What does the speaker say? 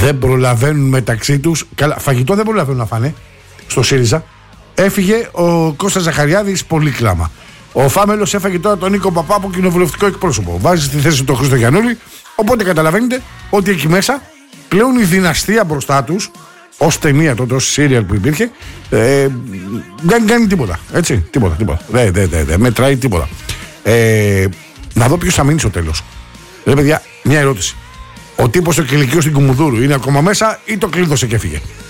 δεν προλαβαίνουν μεταξύ τους. Καλά, φαγητό δεν προλαβαίνουν να φάνε στο ΣΥΡΙΖΑ. Έφυγε ο Κώστας Ζαχαριάδης, πολύ κλάμα. Ο Φάμελος έφαγε τώρα τον Νίκο Παπά από κοινοβουλευτικό εκπρόσωπο. Βάζει στη θέση του τον Χρήστο Γιαννούλη. Οπότε καταλαβαίνετε ότι εκεί μέσα πλέον η δυναστεία μπροστά τους, ως ταινία τότε, ως σύριαλ που υπήρχε, δεν κάνει τίποτα. Έτσι, τίποτα. Δεν μετράει τίποτα. Να δω ποιος θα μείνει στο τέλος. Ρε παιδιά, μια ερώτηση. Ο τύπος ο Κυλικίου στην Κουμουνδούρου είναι ακόμα μέσα ή το κλείδωσε και έφυγε?